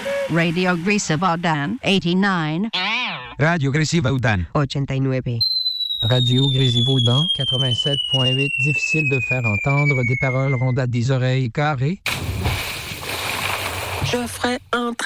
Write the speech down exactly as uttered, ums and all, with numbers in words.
Radio Grisavaudan, eighty-nine. Radio Grisavaudan, ochenta y nueve. Radio Grésivaudan, quatre-vingt-sept point huit. Difficile de faire entendre des paroles rondes à des oreilles carrées. Je ferai un